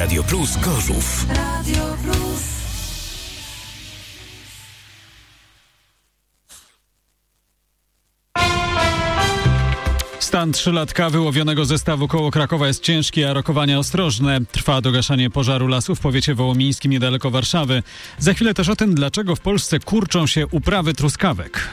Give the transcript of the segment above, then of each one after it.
Radio Plus Gorzów. Radio Plus. Stan 3-latka wyłowionego ze stawu koło Krakowa jest ciężki, a rokowania ostrożne. Trwa dogaszanie pożaru lasu w powiecie wołomińskim niedaleko Warszawy. Za chwilę też o tym, dlaczego w Polsce kurczą się uprawy truskawek.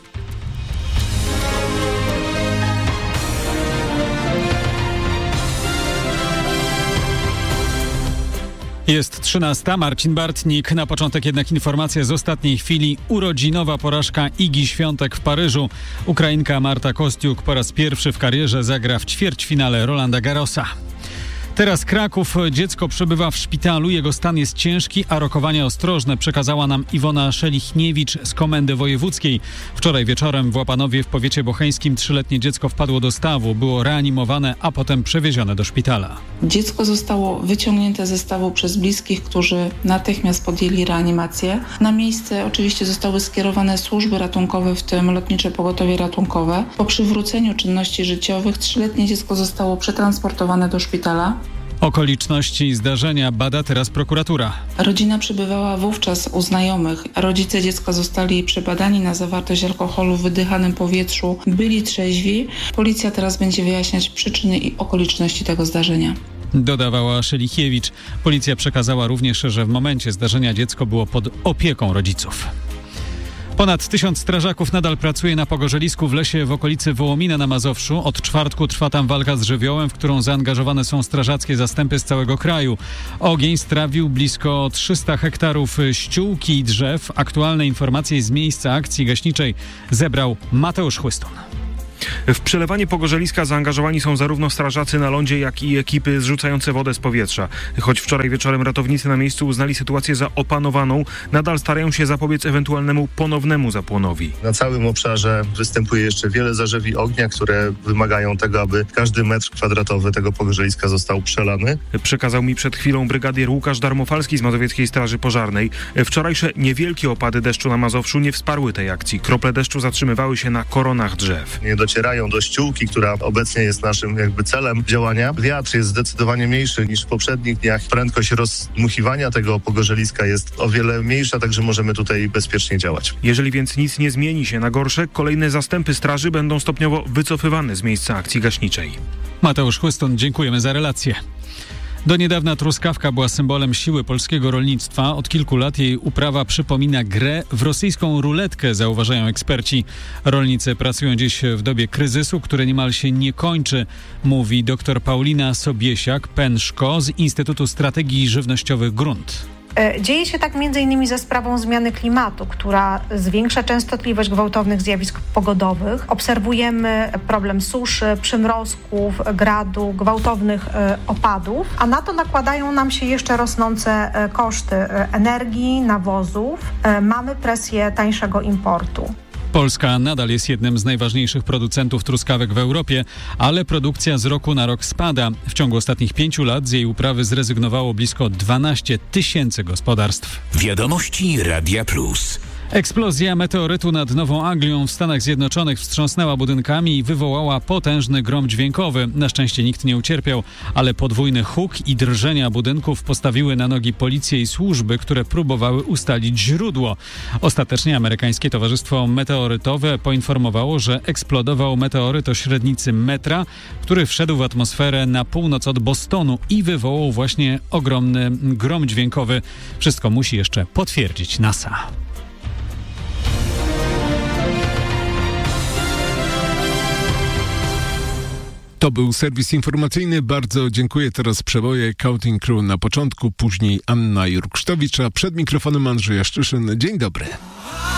Jest 13. Marcin Bartnik. Na początek jednak informacja z ostatniej chwili. Urodzinowa porażka Igi Świątek w Paryżu. Ukrainka Marta Kostiuk po raz pierwszy w karierze zagra w ćwierćfinale Rolanda Garrosa. Teraz Kraków. Dziecko przebywa w szpitalu. Jego stan jest ciężki, a rokowania ostrożne przekazała nam Iwona Szelichniewicz z Komendy Wojewódzkiej. Wczoraj wieczorem w Łapanowie w powiecie bocheńskim 3-letnie dziecko wpadło do stawu. Było reanimowane, a potem przewiezione do szpitala. Dziecko zostało wyciągnięte ze stawu przez bliskich, którzy natychmiast podjęli reanimację. Na miejsce oczywiście zostały skierowane służby ratunkowe, w tym Lotnicze Pogotowie Ratunkowe. Po przywróceniu czynności życiowych 3-letnie dziecko zostało przetransportowane do szpitala. Okoliczności zdarzenia bada teraz prokuratura. Rodzina przebywała wówczas u znajomych. Rodzice dziecka zostali przebadani na zawartość alkoholu w wydychanym powietrzu. Byli trzeźwi. Policja teraz będzie wyjaśniać przyczyny i okoliczności tego zdarzenia. Dodawała Szelichiewicz. Policja przekazała również, że w momencie zdarzenia dziecko było pod opieką rodziców. Ponad 1000 strażaków nadal pracuje na pogorzelisku w lesie w okolicy Wołomina na Mazowszu. Od czwartku trwa tam walka z żywiołem, w którą zaangażowane są strażackie zastępy z całego kraju. Ogień strawił blisko 300 hektarów ściółki i drzew. Aktualne informacje z miejsca akcji gaśniczej zebrał Mateusz Chłystun. W przelewanie pogorzeliska zaangażowani są zarówno strażacy na lądzie, jak i ekipy zrzucające wodę z powietrza. Choć wczoraj wieczorem ratownicy na miejscu uznali sytuację za opanowaną, nadal starają się zapobiec ewentualnemu ponownemu zapłonowi. Na całym obszarze występuje jeszcze wiele zarzewi ognia, które wymagają tego, aby każdy metr kwadratowy tego pogorzeliska został przelany. Przekazał mi przed chwilą brygadier Łukasz Darmofalski z Mazowieckiej Straży Pożarnej. Wczorajsze niewielkie opady deszczu na Mazowszu nie wsparły tej akcji. Krople deszczu zatrzymywały się na koronach drzew. Nie docierają do ściółki, która obecnie jest naszym celem działania. Wiatr jest zdecydowanie mniejszy niż w poprzednich dniach. Prędkość rozdmuchiwania tego pogorzeliska jest o wiele mniejsza, także możemy tutaj bezpiecznie działać. Jeżeli więc nic nie zmieni się na gorsze, kolejne zastępy straży będą stopniowo wycofywane z miejsca akcji gaśniczej. Mateusz Chłystun, dziękujemy za relację. Do niedawna truskawka była symbolem siły polskiego rolnictwa. Od kilku lat jej uprawa przypomina grę w rosyjską ruletkę, zauważają eksperci. Rolnicy pracują dziś w dobie kryzysu, który niemal się nie kończy, mówi dr Paulina Sobiesiak-Pęszko z Instytutu Strategii Żywnościowych Grunt. Dzieje się tak m.in. ze sprawą zmiany klimatu, która zwiększa częstotliwość gwałtownych zjawisk pogodowych. Obserwujemy problem suszy, przymrozków, gradu, gwałtownych opadów, a na to nakładają nam się jeszcze rosnące koszty energii, nawozów. Mamy presję tańszego importu. Polska nadal jest jednym z najważniejszych producentów truskawek w Europie, ale produkcja z roku na rok spada. W ciągu ostatnich 5 lat z jej uprawy zrezygnowało blisko 12 000 gospodarstw. Wiadomości Radia Plus. Eksplozja meteorytu nad Nową Anglią w Stanach Zjednoczonych wstrząsnęła budynkami i wywołała potężny grom dźwiękowy. Na szczęście nikt nie ucierpiał, ale podwójny huk i drżenia budynków postawiły na nogi policję i służby, które próbowały ustalić źródło. Ostatecznie amerykańskie Towarzystwo Meteorytowe poinformowało, że eksplodował meteoryt o średnicy metra, który wszedł w atmosferę na północ od Bostonu i wywołał właśnie ogromny grom dźwiękowy. Wszystko musi jeszcze potwierdzić NASA. To był serwis informacyjny. Bardzo dziękuję. Teraz przeboje Counting Crew na początku, później Anna Jurksztowicz, a przed mikrofonem Andrzej Jaszczyszyn. Dzień dobry.